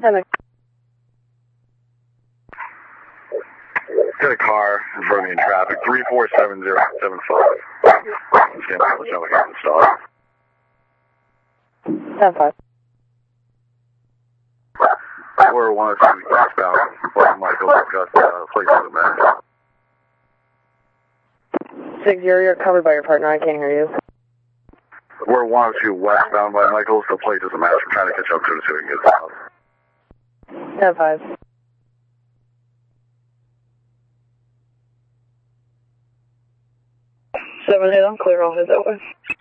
7. Got a car in front of me in traffic, 347075. Stand by, let's know again, stop. 7-5. Or one of two westbound, Fort Michael, got place of the match. 6-0, you're covered by your partner, I can't hear you. We're 102 westbound by Michaels, the plate doesn't match. We're trying to catch up to it so we can get it out. 7-5. Seven, I'm clear, I'll head that way.